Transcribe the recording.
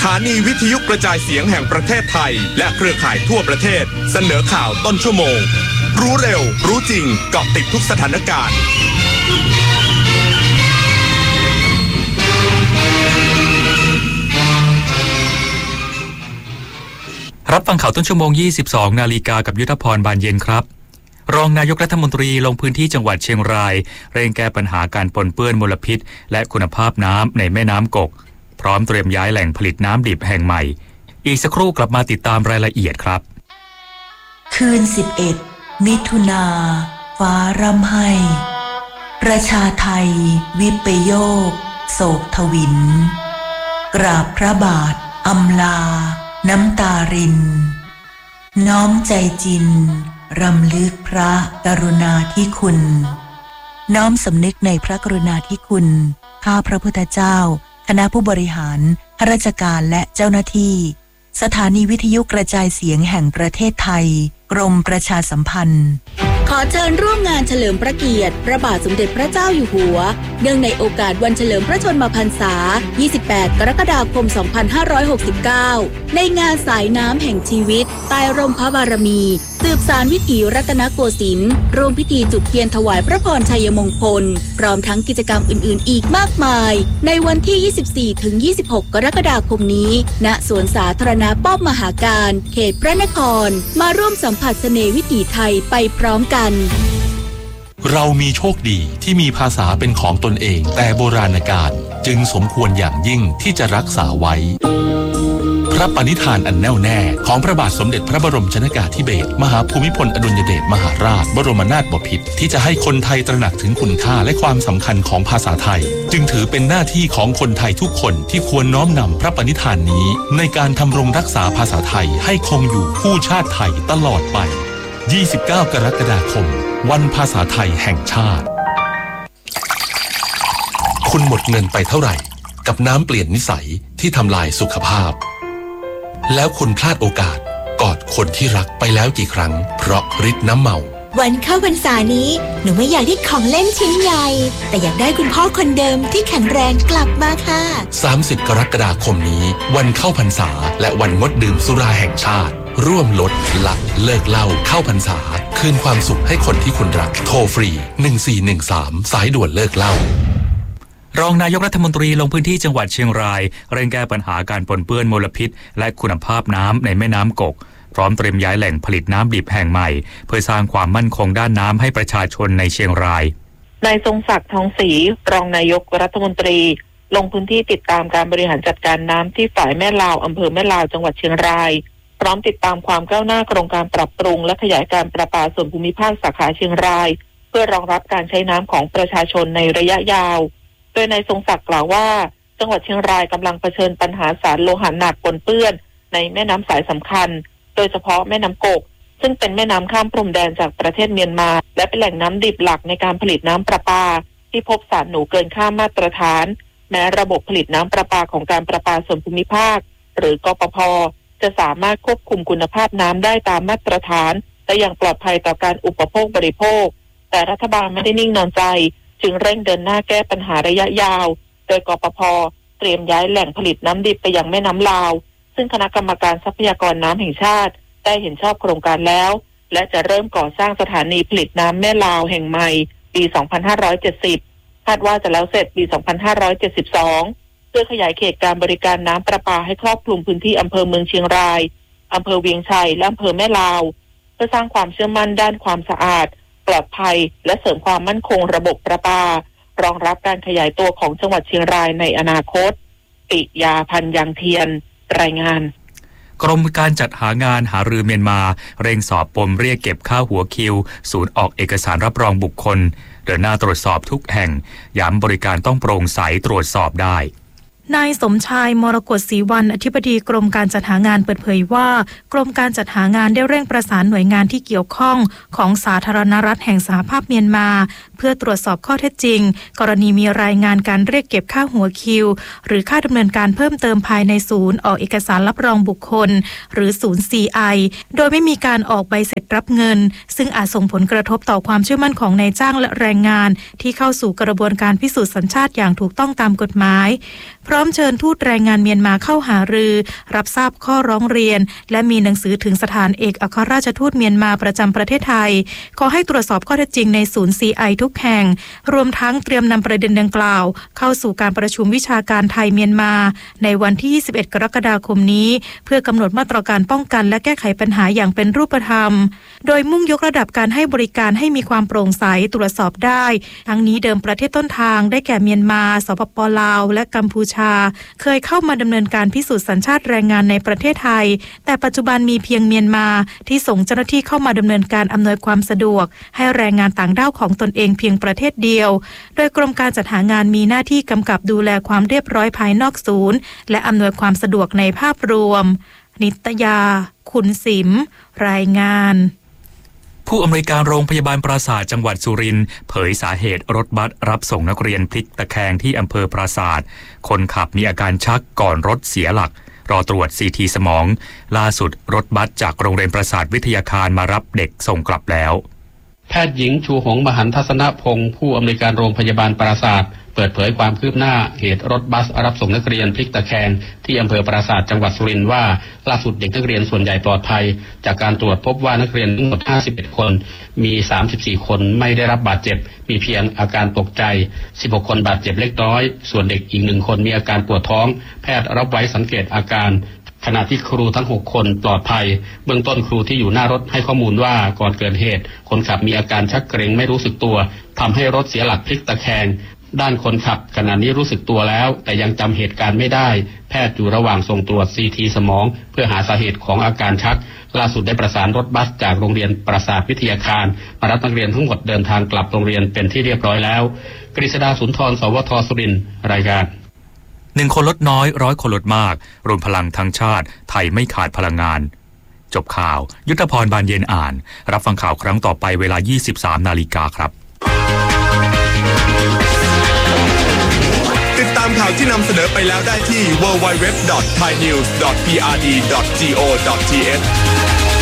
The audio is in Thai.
ถานีวิทยุกระจายเสียงแห่งประเทศไทยและเครือข่ายทั่วประเทศเสนอข่าวต้นชั่วโมงรู้เร็วรู้จริงเกาะติดทุกสถานการณ์รับฟังข่าวต้นชั่วโมง 22 นาฬิกากับยุทธพรบานเย็นครับรองนายกรัฐมนตรีลงพื้นที่จังหวัดเชียงรายเร่งแก้ปัญหาการปนเปื้อนมลพิษและคุณภาพน้ำในแม่น้ำกกพร้อมเตรียมย้ายแหล่งผลิตน้ำดิบแห่งใหม่อีกสักครู่กลับมาติดตามรายละเอียดครับคืน11 มิถุนาฟ้าร่ำไห้ประชาไทยวิปโยคโศกทวินกราบพระบาทอำลาน้ำตารินน้อมใจจินรำลึกพระกรุณาธิคุณน้อมสำนึกในพระกรุณาธิคุณข้าพระพุทธเจ้าคณะผู้บริหารข้าราชการและเจ้าหน้าที่สถานีวิทยุกระจายเสียงแห่งประเทศไทยกรมประชาสัมพันธ์ขอเชิญร่วมงานเฉลิมพระเกียรติพระบาทสมเด็จพระเจ้าอยู่หัวเนื่องในโอกาสวันเฉลิมพระชนมพรรษา 28 กรกฎาคม 2569 ในงานสายน้ำแห่งชีวิตใต้ร่มพระบารมีสืบสานวิถีรัตนโกสินทร์ร่วมพิธีจุดเทียนถวายพระพรชัยมงคลพร้อมทั้งกิจกรรมอื่นๆอีกมากมายในวันที่ 24-26 กรกฎาคมนี้ณสวนสาธารณะป้อมมหาการเขตพระนครมาร่วมสัมผัสเสน่ห์วิถีไทยไปพร้อมกันเรามีโชคดีที่มีภาษาเป็นของตนเองแต่โบราณกาลจึงสมควรอย่างยิ่งที่จะรักษาไว้พระปณิธานอันแน่วแน่ของพระบาทสมเด็จพระบรมชนกาธิเบศรมหาภูมิพลอดุลยเดชมหาราชบรมนาถบพิตรที่จะให้คนไทยตระหนักถึงคุณค่าและความสำคัญของภาษาไทยจึงถือเป็นหน้าที่ของคนไทยทุกคนที่ควรน้อมนำพระปณิธานนี้ในการทำรงรักษาภาษาไทยให้คงอยู่คู่ชาติไทยตลอดไป29 กรกฎาคมวันภาษาไทยแห่งชาติคุณหมดเงินไปเท่าไหร่กับน้ำเปลี่ยนนิสัยที่ทำลายสุขภาพแล้วคุณพลาดโอกาสกอดคนที่รักไปแล้วกี่ครั้งเพราะฤทธิ์น้ำเมาวันเข้าพรรษานี้หนูไม่อยากได้ของเล่นชิ้นใหญ่แต่อยากได้คุณพ่อคนเดิมที่แข็งแรงกลับมาค่ะ 30 กรกฎาคมนี้วันเข้าพรรษาและวันงดดื่มสุราแห่งชาติร่วมลดละเลิกเหล้าเข้าพรรษาคืนความสุขให้คนที่คุณรักโทรฟรี1413สายด่วนเลิกเหล้ารองนายกรัฐมนตรีลงพื้นที่จังหวัดเชียงรายเร่งแก้ปัญหาการปนเปื้อนมลพิษและคุณภาพน้ำในแม่น้ำกกพร้อมเตรียมย้ายแหล่งผลิตน้ำดิบแห่งใหม่เพื่อสร้างความมั่นคงด้านน้ำให้ประชาชนในเชียงรายนายทรงศักดิ์ทองศรีรองนายกรัฐมนตรีลงพื้นที่ติดตามการบริหารจัดการน้ำที่ฝ่ายแม่ลาวอำเภอแม่ลาวจังหวัดเชียงรายพร้อมติดตามความก้าวหน้าโครงการปรับปรุงและขยายการประปาส่วนภูมิภาคสาขาเชียงรายเพื่อรองรับการใช้น้ำของประชาชนในระยะยาวโดยนายทรงศักดิ์กล่าวว่าจังหวัดเชียงรายกำลังเผชิญปัญหาสารโลหะหนักปนเปื้อนในแม่น้ำสายสำคัญโดยเฉพาะแม่น้ำกกซึ่งเป็นแม่น้ำข้ามพรมแดนจากประเทศเมียนมาและเป็นแหล่งน้ำดิบหลักในการผลิตน้ำประปาที่พบสารหนูเกินค่ามาตรฐานแม้ระบบผลิตน้ำประปาของการประปาส่วนภูมิภาคหรือกปภ.จะสามารถควบคุมคุณภาพน้ำได้ตามมาตรฐานและอย่างปลอดภัยต่อการอุปโภคบริโภคแต่รัฐบาลไม่ได้นิ่งนอนใจจึงเร่งเดินหน้าแก้ปัญหาระยะยาวโดยกปภ.เตรียมย้ายแหล่งผลิตน้ำดิบไปยังแม่น้ำลาวซึ่งคณะกรรมการทรัพยากรน้ำแห่งชาติได้เห็นชอบโครงการแล้วและจะเริ่มก่อสร้างสถานีผลิตน้ำแม่ลาวแห่งใหม่ปี 2570 คาดว่าจะแล้วเสร็จปี 2572 เพื่อขยายเขตการบริการน้ำประปาให้ครอบคลุมพื้นที่อำเภอเมืองเชียงรายอำเภอเวียงชัยและอำเภอแม่ลาวเพื่อสร้างความเชื่อมั่นด้านความสะอาดปลอดภัยและเสริมความมั่นคงระบบประปารองรับการขยายตัวของจังหวัดเชียงรายในอนาคตปิยาพันธ์ยังเทียนรายงานกรมการจัดหางานหารือเมียนมาเร่งสอบปมเรียกเก็บค่าหัวคิวศูนย์ออกเอกสารรับรองบุคคลเดินหน้าตรวจสอบทุกแห่งย้ำบริการต้องโปร่งใสตรวจสอบได้นายสมชายมรกตศรีวรรณอธิบดีกรมการจัดหางานเปิดเผยว่ากรมการจัดหางานได้เร่งประสานหน่วยงานที่เกี่ยวข้องของสาธารณรัฐแห่งสหภาพเมียนมาเพื่อตรวจสอบข้อเท็จจริงกรณีมีรายงานการเรียกเก็บค่าหัวคิวหรือค่าดำเนินการเพิ่มเติมภายในศูนย์ออกเอกสารรับรองบุคคลหรือศูนย์ CI โดยไม่มีการออกใบเสร็จรับเงินซึ่งอาจส่งผลกระทบต่อความเชื่อมั่นของนายจ้างและแรงงานที่เข้าสู่กระบวนการพิสูจน์สัญชาติอย่างถูกต้องตามกฎหมายพร้อมเชิญทูตแรงงานเมียนมาเข้าหารือรับทราบข้อร้องเรียนและมีหนังสือถึงสถานเอกอัครราชทูตเมียนมาประจำประเทศไทยขอให้ตรวจสอบข้อเท็จจริงในศูนย์ CI ทุกแห่งรวมทั้งเตรียมนำประเด็นดังกล่าวเข้าสู่การประชุมวิชาการไทยเมียนมาในวันที่ 21 กรกฎาคมนี้เพื่อกำหนดมาตรการป้องกันและแก้ไขปัญหาอย่างเป็นรูปธรรมโดยมุ่งยกระดับการให้บริการให้มีความโปร่งใสตรวจสอบได้ทั้งนี้เดิมประเทศต้นทางได้แก่เมียนมาสปป.ลาวและกัมพูชาเคยเข้ามาดำเนินการพิสูจน์สัญชาติแรงงานในประเทศไทยแต่ปัจจุบันมีเพียงเมียนมาที่ส่งเจ้าหน้าที่เข้ามาดำเนินการอำนวยความสะดวกให้แรงงานต่างด้าวของตนเองเพียงประเทศเดียวโดยกรมการจัดหางานมีหน้าที่กำกับดูแลความเรียบร้อยภายนอกศูนย์และอำนวยความสะดวกในภาพรวมนิตยาขุนสิมรายงานผู้อำนวยการโรงพยาบาลปราสาทจังหวัดสุรินทร์เผยสาเหตุรถบัสรับส่งนักเรียนพลิกตะแคงที่อำเภอปราสาทคนขับมีอาการชักก่อนรถเสียหลักรอตรวจ CT สมองล่าสุดรถบัสจากโรงเรียนปราสาทวิทยาคารมารับเด็กส่งกลับแล้วแพทย์หญิงชูหงส์มหันทัศนพงศ์ผู้อำนวยการโรงพยาบาลปราสาทเปิดเผยความคืบหน้าเหตุรถบัสรับส่งนักเรียนพลิกตะแคงที่อำเภอปราสาทจังหวัดสุรินทร์ว่าล่าสุดเด็กนักเรียนส่วนใหญ่ปลอดภัยจากการตรวจพบว่านักเรียนทั้งหมด51คนมี34คนไม่ได้รับบาดเจ็บมีเพียงอาการตกใจ16คนบาดเจ็บเล็กน้อยส่วนเด็กอีก1คนมีอาการปวดท้องแพทย์รับไว้สังเกตอาการขณะที่ครูทั้ง6คนปลอดภัยเบื้องต้นครูที่อยู่หน้ารถให้ข้อมูลว่าก่อนเกิดเหตุคนขับมีอาการชักเกร็งไม่รู้สึกตัวทำให้รถเสียหลักพลิกตะแคงด้านคนขับขณะนี้รู้สึกตัวแล้วแต่ยังจำเหตุการณ์ไม่ได้แพทย์อยู่ระหว่างส่งตรวจ CT สมองเพื่อหาสาเหตุของอาการชักล่าสุดได้ประสานรถบัสจากโรงเรียนปราสาทวิทยาคารมารับนักเรียนทั้งหมดเดินทางกลับโรงเรียนเป็นที่เรียบร้อยแล้วกฤษดาสุนทรสวทสุรินทร์รายงาน 1 คนลดน้อย100 คนลดมากรวมพลังทั้งชาติไทยไม่ขาดพลังงานจบข่าวยุทธพรบานเย็นอ่านรับฟังข่าวครั้งต่อไปเวลา 23:00 น.ครับติดตามข่าวที่นำเสนอไปแล้วได้ที่ www.thainews.prd.go.th